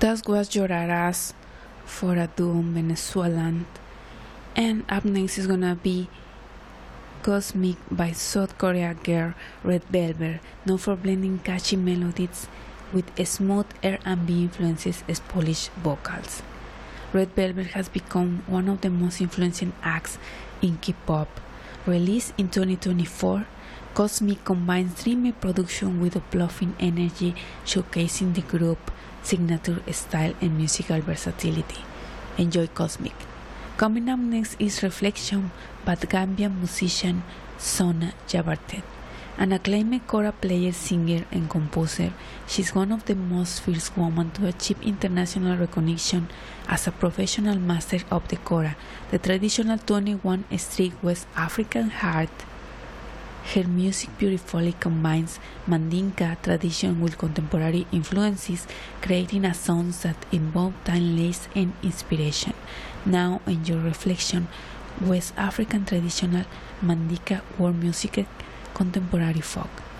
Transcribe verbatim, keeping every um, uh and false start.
That was Llorarás for a duo Venezuelan. And up next is gonna be Cosmic by South Korea girl Red Velvet, known for blending catchy melodies with smooth R and B influences as Polish vocals. Red Velvet has become one of the most influential acts in K-pop. Released in twenty twenty-four, Cosmic combines dreamy production with uplifting energy, showcasing the group's signature style and musical versatility. Enjoy Cosmic. Coming up next is Reflection by Gambian musician Sona Jabartet. An acclaimed kora player, singer, and composer, she's one of the most fierce women to achieve international recognition as a professional master of the kora, the traditional twenty-one string West African art. Her music beautifully combines Mandinka tradition with contemporary influences, creating a sound that involves timeless and inspiration. Now enjoy Reflection, West African traditional Mandinka world music, contemporary folk.